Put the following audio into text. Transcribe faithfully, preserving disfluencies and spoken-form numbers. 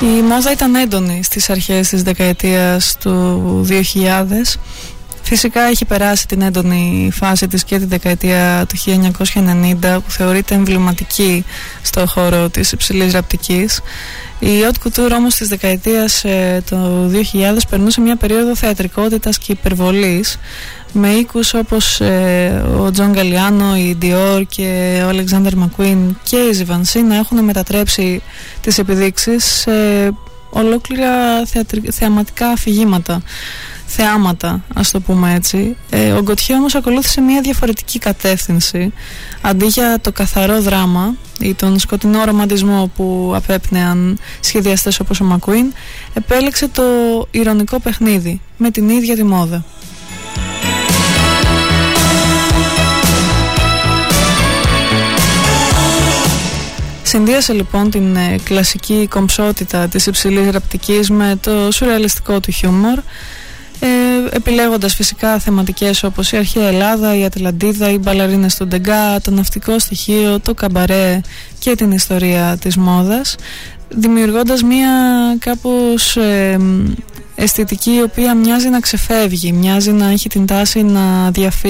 Η μόδα ήταν έντονη στις αρχές της δεκαετίας του δύο χιλιάδες. Φυσικά έχει περάσει την έντονη φάση της και τη δεκαετία του χίλια εννιακόσια ενενήντα, που θεωρείται εμβληματική στο χώρο της υψηλής ραπτικής. Η haute couture όμως της δεκαετίας ε, του δύο χιλιάδες περνούσε μια περίοδο θεατρικότητας και υπερβολής, με οίκους όπως ε, ο Τζον Γκαλιάνο, η Dior και ο Alexander McQueen και η Givenchy να έχουν μετατρέψει τις επιδείξεις σε ολόκληρα θεατρι... θεαματικά αφηγήματα, θεάματα, ας το πούμε έτσι. Ε, ο Γκοτιέ όμως ακολούθησε μια διαφορετική κατεύθυνση. Αντί για το καθαρό δράμα ή τον σκοτεινό ρομαντισμό που απέπνεαν σχεδιαστές όπως ο McQueen, επέλεξε το ειρωνικό παιχνίδι με την ίδια τη μόδα. Συνδύασε λοιπόν την ε, κλασική κομψότητα της υψηλής ραπτικής με το σουρεαλιστικό του χιούμορ, ε, επιλέγοντας φυσικά θεματικές όπως η αρχαία Ελλάδα, η Ατλαντίδα, οι μπαλαρίνες του Ντεγκά, το ναυτικό στοιχείο, το καμπαρέ και την ιστορία της μόδας, δημιουργώντας μια κάπως ε, αισθητική η οποία μοιάζει να ξεφεύγει, μοιάζει να έχει την τάση να διαφύγει